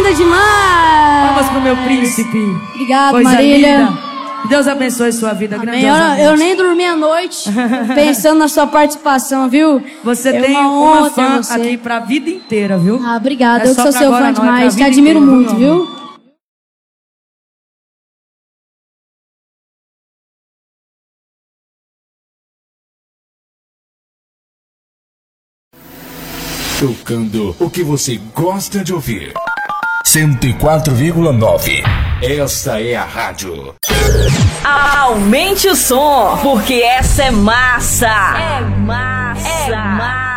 linda demais! Palmas pro meu príncipe. Obrigado, Coisa Marília. linda. Deus abençoe sua vida. Amém. Eu nem dormi a noite pensando na sua participação, viu? Você tem uma fã aqui pra vida inteira, viu? Ah, obrigada. É Eu que sou seu fã não, demais, te admiro inteira, muito, viu? Tocando o que você gosta de ouvir. 104,9. Esta é a rádio. Aumente o som, porque essa é massa. É massa. É massa.